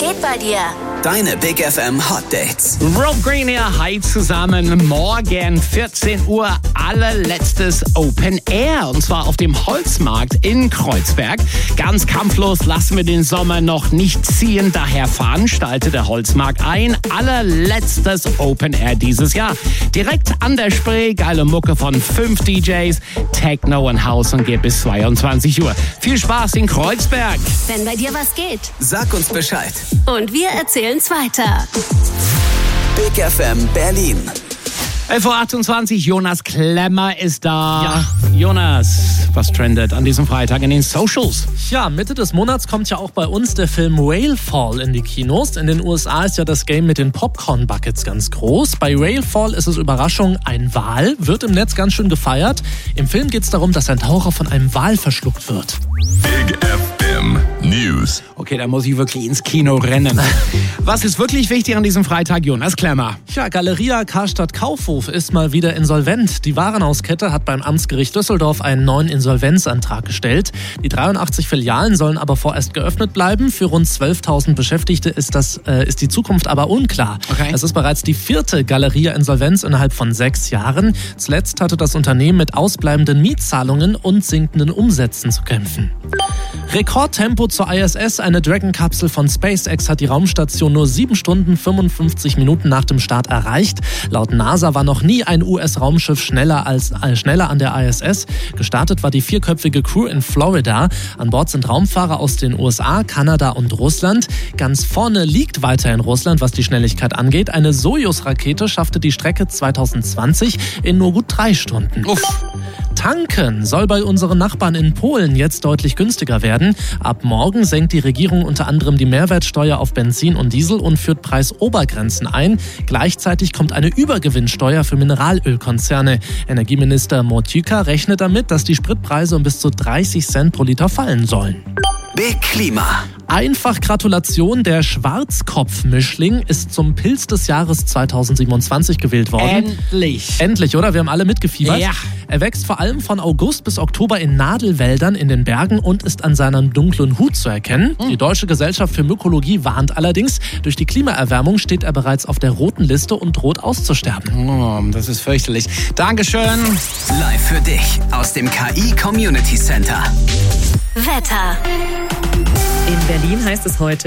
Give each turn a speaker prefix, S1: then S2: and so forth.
S1: geht bei dir?
S2: Deine Big FM Hot Dates.
S3: Rob Green hier, hi zusammen. Morgen 14 Uhr, allerletztes Open Air. Und zwar auf dem Holzmarkt in Kreuzberg. Ganz kampflos lassen wir den Sommer noch nicht ziehen. Daher veranstaltet der Holzmarkt ein allerletztes Open Air dieses Jahr. Direkt an der Spree, geile Mucke von 5 DJs, Techno und House und geht bis 22 Uhr. Viel Spaß in Kreuzberg.
S1: Wenn bei dir was geht.
S2: Sag uns Bescheid.
S1: Und wir erzählen's weiter.
S2: Big FM Berlin.
S3: 11.28 Uhr, Jonas Klemmer ist da. Ja. Jonas, was trendet an diesem Freitag in den Socials?
S4: Ja, Mitte des Monats kommt ja auch bei uns der Film Whale Fall in die Kinos. In den USA ist ja das Game mit den Popcorn-Buckets ganz groß. Bei Whale Fall ist es Überraschung ein Wal, wird im Netz ganz schön gefeiert. Im Film geht es darum, dass ein Taucher von einem Wal verschluckt wird.
S5: Big FM News.
S3: Okay, da muss ich wirklich ins Kino rennen. Was ist wirklich wichtig an diesem Freitag, Jonas Klemmer?
S4: Ja, Galeria Karstadt Kaufhof ist mal wieder insolvent. Die Warenhauskette hat beim Amtsgericht Düsseldorf einen neuen Insolvenzantrag gestellt. Die 83 Filialen sollen aber vorerst geöffnet bleiben. Für rund 12.000 Beschäftigte ist die Zukunft aber unklar.
S3: Okay.
S4: Es ist bereits die 4. Galeria-Insolvenz innerhalb von 6 Jahren. Zuletzt hatte das Unternehmen mit ausbleibenden Mietzahlungen und sinkenden Umsätzen zu kämpfen. Rekordtempo zur ISS. Eine Dragon-Kapsel von SpaceX hat die Raumstation nur 7 Stunden 55 Minuten nach dem Start erreicht. Laut NASA war noch nie ein US-Raumschiff schneller an der ISS. Gestartet war die 4-köpfige Crew in Florida. An Bord sind Raumfahrer aus den USA, Kanada und Russland. Ganz vorne liegt weiterhin Russland, was die Schnelligkeit angeht. Eine Sojus-Rakete schaffte die Strecke 2020 in nur gut 3 Stunden.
S3: Uff.
S4: Tanken soll bei unseren Nachbarn in Polen jetzt deutlich günstiger werden. Ab morgen senkt die Regierung unter anderem die Mehrwertsteuer auf Benzin und Diesel und führt Preisobergrenzen ein. Gleichzeitig kommt eine Übergewinnsteuer für Mineralölkonzerne. Energieminister Motyka rechnet damit, dass die Spritpreise um bis zu 30 Cent pro Liter fallen sollen.
S2: Big Klima.
S4: Einfach Gratulation, der Schwarzkopf-Mischling ist zum Pilz des Jahres 2027 gewählt worden. Endlich, oder? Wir haben alle mitgefiebert.
S3: Ja.
S4: Er wächst vor allem von August bis Oktober in Nadelwäldern in den Bergen und ist an seinem dunklen Hut zu erkennen. Die Deutsche Gesellschaft für Mykologie warnt allerdings, durch die Klimaerwärmung steht er bereits auf der roten Liste und droht auszusterben.
S3: Oh, das ist fürchterlich. Dankeschön.
S2: Live für dich aus dem KI Community Center.
S1: Wetter.
S6: In Berlin heißt es heute